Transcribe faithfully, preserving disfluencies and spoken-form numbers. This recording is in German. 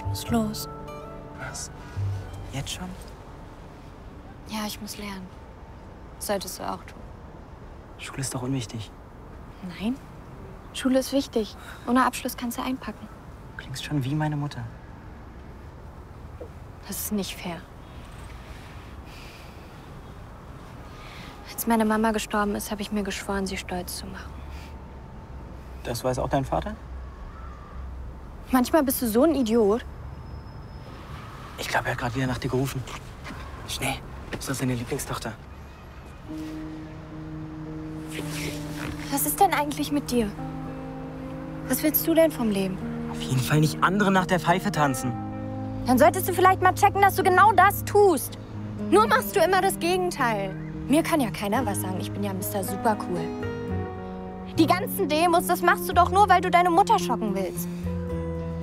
muss los. Was? Jetzt schon? Ja, ich muss lernen. Das solltest du auch tun. Schule ist doch unwichtig. Nein. Schule ist wichtig. Ohne Abschluss kannst du einpacken. Du klingst schon wie meine Mutter. Das ist nicht fair. Als meine Mama gestorben ist, habe ich mir geschworen, sie stolz zu machen. Das weiß auch dein Vater? Manchmal bist du so ein Idiot. Ich glaube, er hat gerade wieder nach dir gerufen. Schnell, ist das deine Lieblingstochter? Was ist denn eigentlich mit dir? Was willst du denn vom Leben? Auf jeden Fall nicht andere nach der Pfeife tanzen. Dann solltest du vielleicht mal checken, dass du genau das tust. Nur machst du immer das Gegenteil. Mir kann ja keiner was sagen. Ich bin ja Mister Supercool. Die ganzen Demos, das machst du doch nur, weil du deine Mutter schocken willst.